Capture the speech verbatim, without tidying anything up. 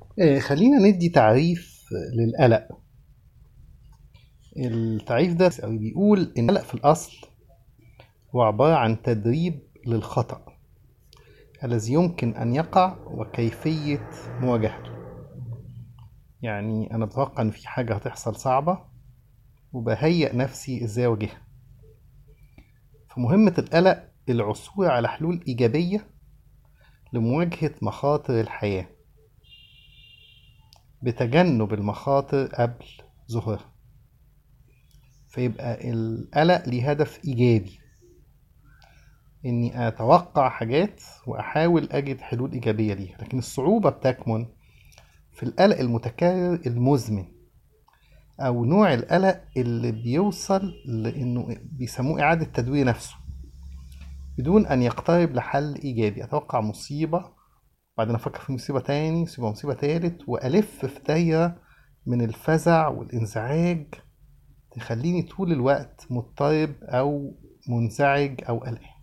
آه، خلينا ندي تعريف للقلق. التعريف ده أو بيقول إن القلق في الأصل هو عبارة عن تدريب للخطأ الذي يمكن أن يقع وكيفية مواجهته. يعني أنا بتوقع إن في حاجة هتحصل صعبة وبهيئ نفسي إزاي أواجهها. فمهمة القلق العثور على حلول إيجابية لمواجهة مخاطر الحياة بتجنب المخاطر قبل ظهورها. فيبقى القلق ليه هدف إيجابي، إني أتوقع حاجات وأحاول أجد حلول إيجابية ليها. لكن الصعوبة بتكمن في القلق المتكرر المزمن، أو نوع القلق اللي بيوصل لأنه بيسموه إعادة تدوير نفسه بدون أن يقترب لحل إيجابي. أتوقع مصيبة، بعدين أفكر في مصيبة تاني، مصيبة مصيبة تالت، وألف في دايرة من الفزع والانزعاج تخليني طول الوقت مضطرب أو منزعج أو قلقان.